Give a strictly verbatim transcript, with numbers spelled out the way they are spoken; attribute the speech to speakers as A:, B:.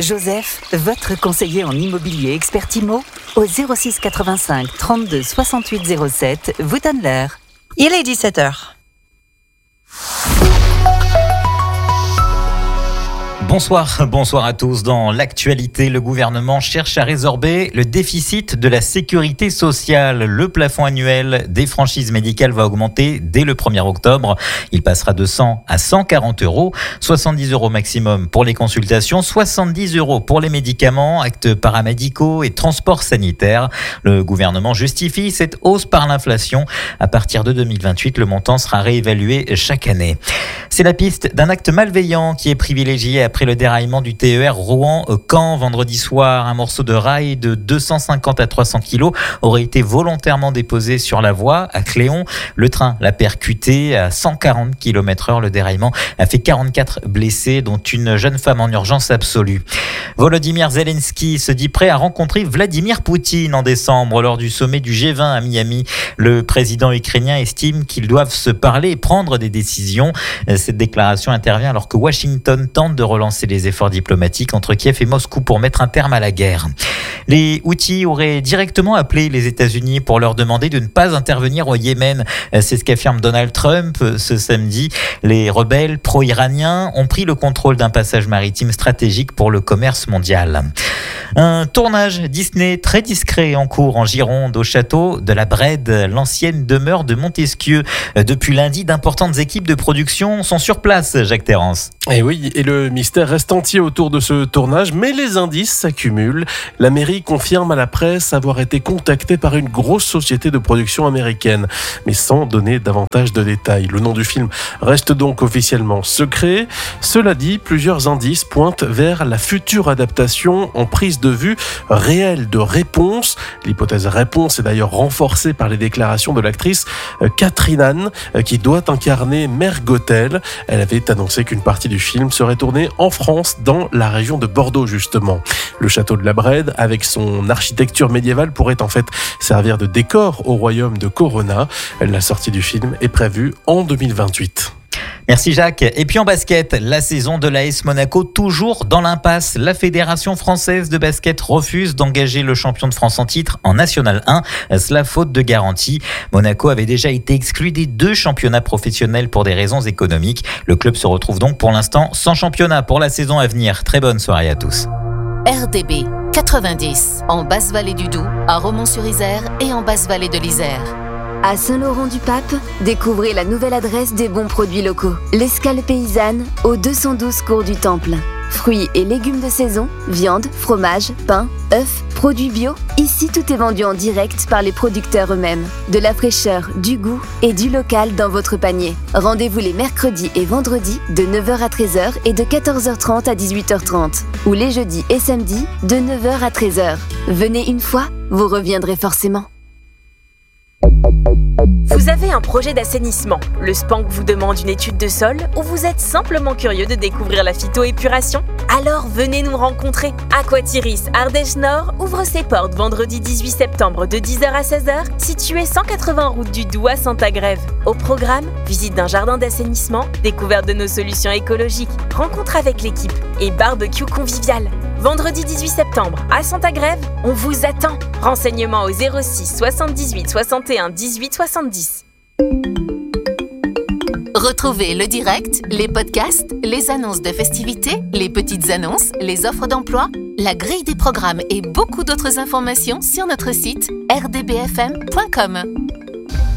A: Joseph, votre conseiller en immobilier expert IMO, au zéro six quatre-vingt-cinq trente-deux soixante-huit zéro sept, vous donne l'heure.
B: Il est dix-sept heures.
C: Bonsoir, bonsoir à tous. Dans l'actualité, le gouvernement cherche à résorber le déficit de la sécurité sociale. Le plafond annuel des franchises médicales va augmenter dès le premier octobre. Il passera de cent à cent quarante euros, soixante-dix euros maximum pour les consultations, soixante-dix euros pour les médicaments, actes paramédicaux et transports sanitaires. Le gouvernement justifie cette hausse par l'inflation. À partir de deux mille vingt-huit, le montant sera réévalué chaque année. C'est la piste d'un acte malveillant qui est privilégié après le déraillement du T E R Rouen-Caen vendredi soir. Un morceau de rail de deux cent cinquante à trois cents kilos aurait été volontairement déposé sur la voie à Cléon. Le train l'a percuté à cent quarante kilomètres heure. Le déraillement a fait quarante-quatre blessés, dont une jeune femme en urgence absolue. Volodymyr Zelensky se dit prêt à rencontrer Vladimir Poutine en décembre lors du sommet du G vingt à Miami. Le président ukrainien estime qu'ils doivent se parler et prendre des décisions. Cette déclaration intervient alors que Washington tente de relancer les efforts diplomatiques entre Kiev et Moscou pour mettre un terme à la guerre. Les Houthis auraient directement appelé les États-Unis pour leur demander de ne pas intervenir au Yémen. C'est ce qu'affirme Donald Trump ce samedi. Les rebelles pro-iraniens ont pris le contrôle d'un passage maritime stratégique pour le commerce mondial. Un tournage Disney très discret en cours en Gironde au château de la Brède, l'ancienne demeure de Montesquieu. Depuis lundi, d'importantes équipes de production sont sur place, Jacques Terrance.
D: Et oui, et le mystère reste entier autour de ce tournage, mais les indices s'accumulent. La mairie confirme à la presse avoir été contactée par une grosse société de production américaine, mais sans donner davantage de détails. Le nom du film reste donc officiellement secret. Cela dit, plusieurs indices pointent vers la future adaptation en prise de vue réelle de Réponse. L'hypothèse Réponse est d'ailleurs renforcée par les déclarations de l'actrice Catherine Anne, qui doit incarner Mère Gothel. Elle avait annoncé qu'une partie du film serait tournée en France, dans la région de Bordeaux justement. Le château de la Brède, avec son architecture médiévale, pourrait en fait servir de décor au royaume de Corona. La sortie du film est prévue en deux mille vingt-huit.
C: Merci Jacques. Et puis en basket, la saison de l'A S Monaco toujours dans l'impasse. La Fédération française de basket refuse d'engager le champion de France en titre en National un. Cela faute de garantie. Monaco avait déjà été exclu des deux championnats professionnels pour des raisons économiques. Le club se retrouve donc pour l'instant sans championnat pour la saison à venir. Très bonne soirée à tous.
E: R D B quatre-vingt-dix en Basse-Vallée du Doubs, à Romans-sur-Isère et en Basse-Vallée de l'Isère.
F: À Saint-Laurent-du-Pape, découvrez la nouvelle adresse des bons produits locaux. L'Escale paysanne, au deux cent douze cours du Temple. Fruits et légumes de saison, viande, fromage, pain, œufs, produits bio. Ici, tout est vendu en direct par les producteurs eux-mêmes. De la fraîcheur, du goût et du local dans votre panier. Rendez-vous les mercredis et vendredis de neuf heures à treize heures et de quatorze heures trente à dix-huit heures trente. Ou les jeudis et samedis de neuf heures à treize heures. Venez une fois, vous reviendrez forcément.
G: Vous avez un projet d'assainissement, le Spank vous demande une étude de sol ou vous êtes simplement curieux de découvrir la phytoépuration? Alors venez nous rencontrer. Aquatiris Ardèche Nord ouvre ses portes vendredi dix-huit septembre de dix heures à seize heures, situé cent quatre-vingts route du Doubs à Saint-Agrève. Au programme, visite d'un jardin d'assainissement, découverte de nos solutions écologiques, rencontre avec l'équipe et barbecue convivial. Vendredi dix-huit septembre à Saint-Agrève, on vous attend. Renseignements au zéro six soixante-dix-huit soixante et un dix-huit soixante-dix.
E: Retrouvez le direct, les podcasts, les annonces de festivités, les petites annonces, les offres d'emploi, la grille des programmes et beaucoup d'autres informations sur notre site r d b f m point com.